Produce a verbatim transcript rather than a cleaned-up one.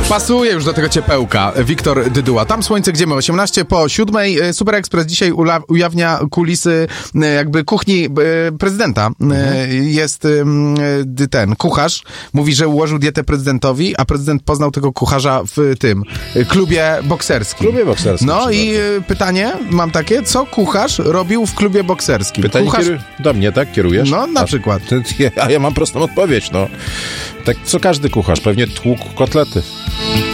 Pasuje już do tego ciepełka. Wiktor Dyduła. Tam słońce, gdzie my? osiemnaście po siódmej. Super Express dzisiaj ula- ujawnia kulisy jakby kuchni prezydenta. Mhm. Jest ten kucharz. Mówi, że ułożył dietę prezydentowi, a prezydent poznał tego kucharza w tym klubie bokserskim. W klubie bokserskim. No i pytanie mam takie, co kucharz robił w klubie bokserskim? Pytanie kucharz... kieru... do mnie, tak? Kierujesz? No, na a, przykład. A ja mam prostą odpowiedź, no. Tak co każdy kucharz, pewnie tłukł kotlety.